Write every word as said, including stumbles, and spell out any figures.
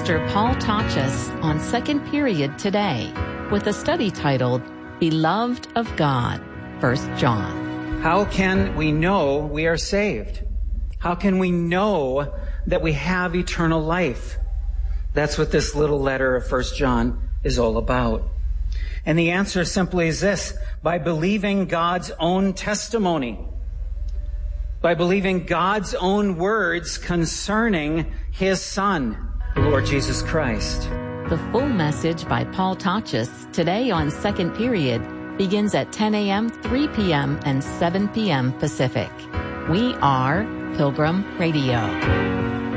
Pastor Paul Tachus on Second Period today with a study titled, Beloved of God, First John. How can we know we are saved? How can we know that we have eternal life? That's what this little letter of First John is all about. And the answer simply is this: by believing God's own testimony, by believing God's own words concerning His Son, the Lord Jesus Christ. The full message by Paul Tachus today on Second Period begins at ten a.m., three p.m., and seven p.m. Pacific. We are Pilgrim Radio.